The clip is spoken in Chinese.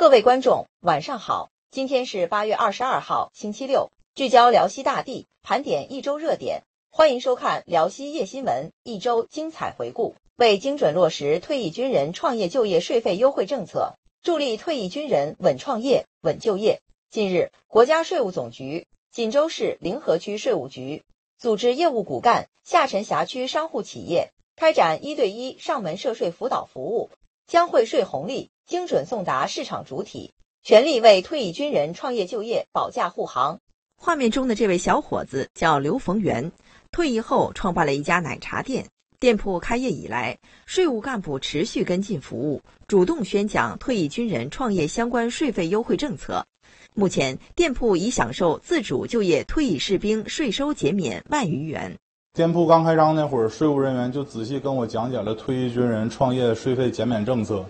各位观众，晚上好！今天是8月22号，星期六，聚焦辽西大地，盘点一周热点。欢迎收看辽西夜新闻一周精彩回顾。为精准落实退役军人创业就业税费优惠政策，助力退役军人稳创业、稳就业。近日，国家税务总局、锦州市灵河区税务局组织业务骨干下沉辖区商户企业开展1对1上门涉税辅导服务，将汇税红利精准送达市场主体，全力为退役军人创业就业保驾护航。画面中的这位小伙子叫刘逢元，退役后创办了一家奶茶店。店铺开业以来，税务干部持续跟进服务，主动宣讲退役军人创业相关税费优惠政策。目前，店铺已享受自主就业退役士兵税收减免1万余元。 店铺刚开张那会儿，税务人员就仔细跟我讲解了退役军人创业税费减免政策。